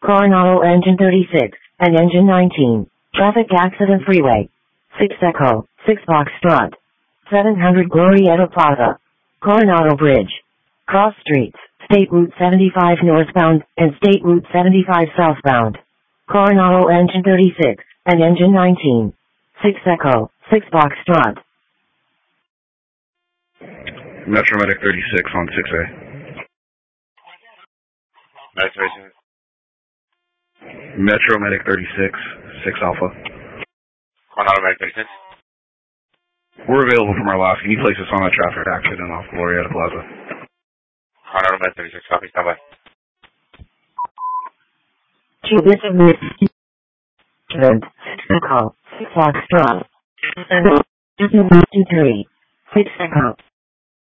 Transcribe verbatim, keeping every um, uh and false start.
Coronado engine thirty-six, and engine nineteen. Traffic accident freeway. six Echo, six Foxtrot. seven hundred Glorieta Plaza. Coronado Bridge. Cross streets, State Route seventy-five northbound, and State Route seventy-five southbound. Coronado engine thirty-six, and engine nineteen. six Echo, six Foxtrot. Metro Medic thirty-six on six A. Medic thirty-six. Metro Medic thirty-six, six Alpha. Coronado Medic thirty-six. We're available from our last. Can you place us on a traffic accident off Glorieta Plaza? Coronado Medic thirty-six, copy, stand by. Two bits of this. six Echo, six Foxtrot. two three. six Echo.